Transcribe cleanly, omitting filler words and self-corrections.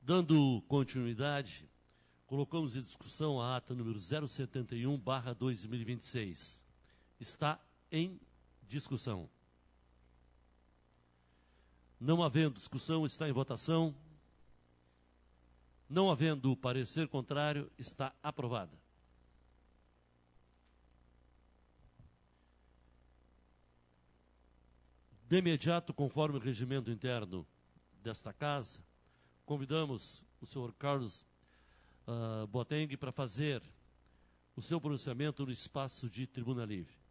Dando continuidade, colocamos em discussão a ata número 071/2026. Está em discussão. Não havendo discussão, está em votação. Não havendo parecer contrário, está aprovada. De imediato, conforme o regimento interno desta casa, convidamos o senhor Carlos Boateng para fazer o seu pronunciamento no espaço de tribuna livre.